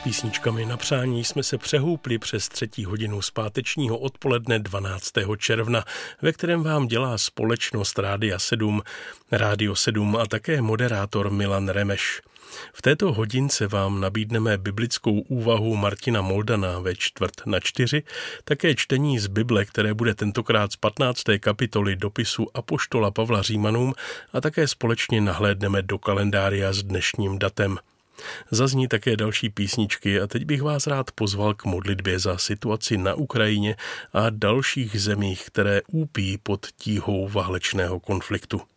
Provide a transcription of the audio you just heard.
Písničkami na přání jsme se přehoupli přes 3. hodinu zpátečního odpoledne 12. června, ve kterém vám dělá společnost Rádia 7, Rádio 7 a také moderátor Milan Remeš. V této hodince vám nabídneme biblickou úvahu Martina Moldana ve 3:45, také čtení z Bible, které bude tentokrát z 15. kapitoly dopisu apoštola Pavla Římanům, a také společně nahlédneme do kalendária s dnešním datem. Zazní také další písničky a teď bych vás rád pozval k modlitbě za situaci na Ukrajině a dalších zemích, které úpí pod tíhou válečného konfliktu.